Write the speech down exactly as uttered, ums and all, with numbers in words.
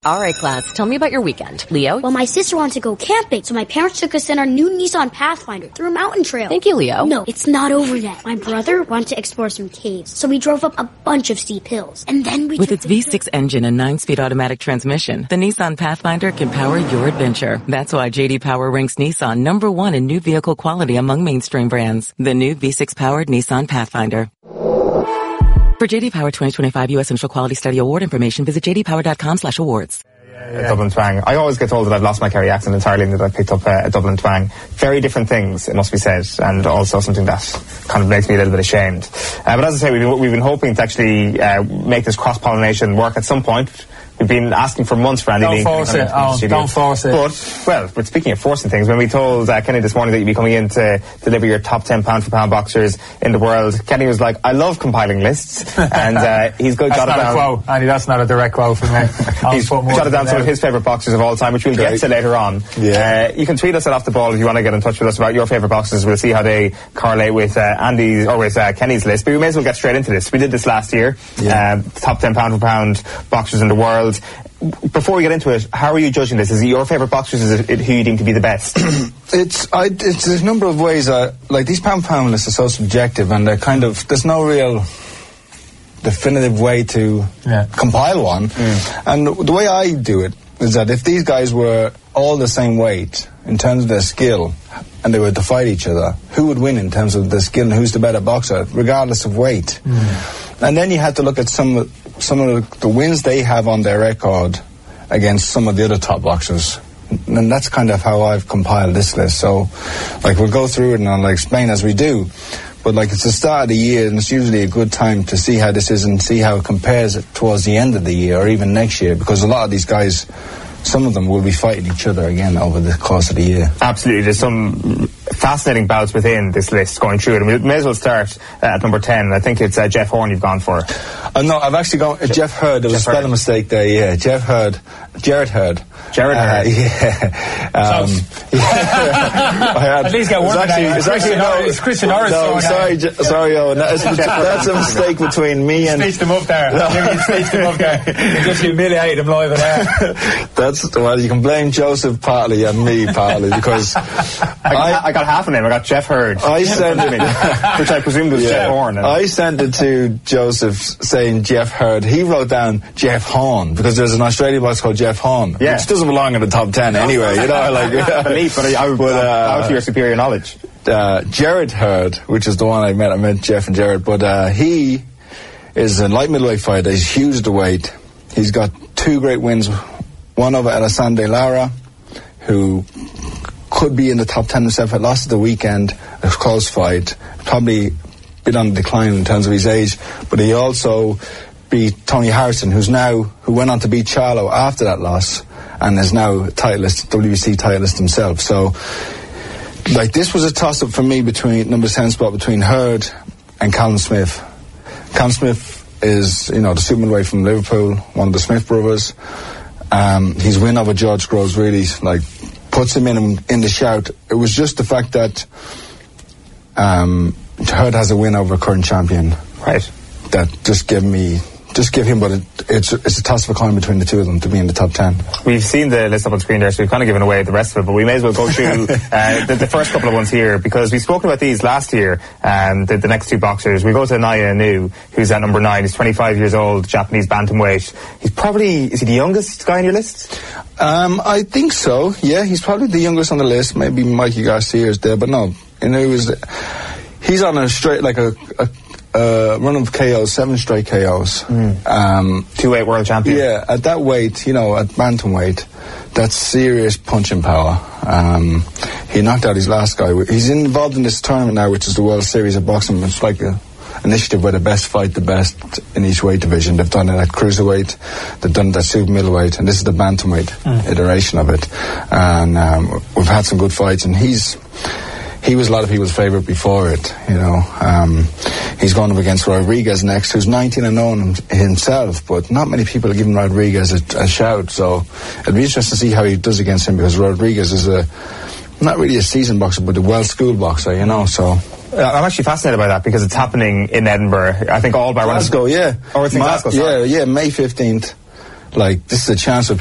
All right, class, tell me about your weekend. Leo? Well, my sister wanted to go camping, so my parents took us in our new Nissan Pathfinder through a mountain trail. Thank you, Leo. No, it's not over yet. My brother wanted to explore some caves, so we drove up a bunch of steep hills. And then we With its V six engine and nine-speed automatic transmission, the Nissan Pathfinder can power your adventure. That's why J D Power ranks Nissan number one in new vehicle quality among mainstream brands. The new V six-powered Nissan Pathfinder. For J D Power twenty twenty-five U S Initial Quality Study Award information, visit j d power dot com slash awards. Yeah, yeah. Dublin twang. I always get told that I've lost my Kerry accent entirely and that I've picked up uh, a Dublin twang. Very different things, it must be said, and also something that kind of makes me a little bit ashamed. Uh, but as I say, we've been, we've been hoping to actually uh, make this cross-pollination work at some point. We've been asking for months for Andy Don't Lee. Force it. Oh, don't force it. But, well, but speaking of forcing things, when we told uh, Kenny this morning that you'd be coming in to deliver your top ten pound for pound boxers in the world, Kenny was like, I love compiling lists. And uh, he's got, got it down. That's not a quote, Andy, that's not a direct quote from me. He's jotted down some of his favourite boxers of all time, which we'll Great. get to later on. Yeah. Uh, you can tweet us at Off the Ball if you want to get in touch with us about your favourite boxers. We'll see how they correlate with uh, Andy's, or with uh, Kenny's list. But we may as well get straight into this. We did this last year. Yeah. Uh, top ten pound for pound boxers in the world. Before we get into it, how are you judging this? Is it your favourite boxers? Is it who you deem to be the best? it's I, it's a number of ways. Uh, like these pound pound lists are so subjective, and they're kind of there's no real definitive way to yeah. compile one. Mm. And the way I do it is that if these guys were all the same weight in terms of their skill, and they were to fight each other, who would win in terms of their skill and who's the better boxer, regardless of weight? Mm. And then you had to look at some some of the wins they have on their record against some of the other top boxers. And that's kind of how I've compiled this list. So, like, we'll go through it and I'll explain as we do. But, like, it's the start of the year, and it's usually a good time to see how this is and see how it compares towards the end of the year or even next year, because a lot of these guys, some of them will be fighting each other again over the course of the year. Absolutely. There's some fascinating bouts within this list going through it. And we may as well start uh, at number ten. I think it's uh, Jeff Horn you've gone for. Uh, no, I've actually gone... Uh, Je- Jeff Hurd. There was Jeff a spelling Hurd. mistake there, yeah. Jeff Hurd. Jared Hurd. Jared Hurd. Uh, yeah. Um, yeah. At least get one actually, it's, actually, no, it's Christian Norris. No, sorry, J- sorry, Owen. That's, that's a mistake between me and... You them up there. No. You stitched them up there. You just humiliated them live and air. That's... Well, you can blame Joseph partly and me partly, because... I, I, I got half a name. I got Jeff Hurd. I sent it... which I presumed was yeah. Jeff Horn. And I sent it to Joseph saying Jeff Hurd. He wrote down Jeff Horn, because there's an Australian box called Jeff Horn, yeah. which doesn't belong in the top ten anyway, you know, like... Belief, but I would but, uh, bow to your superior knowledge. Uh, Jared Hurd, which is the one I met, I met Jeff and Jared, but uh, he is a light middleweight fighter. He's huge at the weight. He's got two great wins, one over Alessandro Lara, who could be in the top ten himself, had lost at the weekend, a close fight, probably a bit on the decline in terms of his age, but he also beat Tony Harrison, who's now, who went on to beat Charlo after that loss, and is now titleist, W B C titleist himself. So, like, this was a toss-up for me between, number ten spot between Hurd and Callum Smith. Callum Smith is, you know, the super middleweight from Liverpool, one of the Smith brothers. Um, his win over George Groves really, like, puts him in in the shout. It was just the fact that um, Hurd has a win over a current champion. Right. That just gave me... Just give him, but it, it's it's a toss of a coin between the two of them to be in the top ten. We've seen the list up on screen there, so we've kind of given away the rest of it, but we may as well go through uh, the, the first couple of ones here, because we've spoken about these last year, um, the, the next two boxers. We go to Naya Inu, who's at number nine. He's twenty-five years old, Japanese bantamweight. He's probably, is he the youngest guy on your list? Um, I think so, yeah. He's probably the youngest on the list. Maybe Mikey Garcia is there, but no. Inu is, he's on a straight, like a... a Uh, run of K Os, seven straight K Os. Mm. Um, Two-weight world champion. Yeah, at that weight, you know, at bantamweight, that's serious punching power. Um, he knocked out his last guy. He's involved in this tournament now, which is the World Series of Boxing. It's like an initiative where the best fight the best in each weight division. They've done it at cruiserweight, they've done it at super middleweight, and this is the bantamweight mm. iteration of it. And um, we've had some good fights, and he's... He was a lot of people's favourite before it, you know. Um, he's going up against Rodriguez next, who's nineteen and oh himself, but not many people are giving Rodriguez a, a shout, so it'll be interesting to see how he does against him, because Rodriguez is a, not really a seasoned boxer, but a well-schooled boxer, you know, so... I'm actually fascinated by that, because it's happening in Edinburgh, I think all by... Glasgow, yeah. Or it's in Ma- Glasgow, sorry. Yeah, yeah, May fifteenth. Like, this is a chance for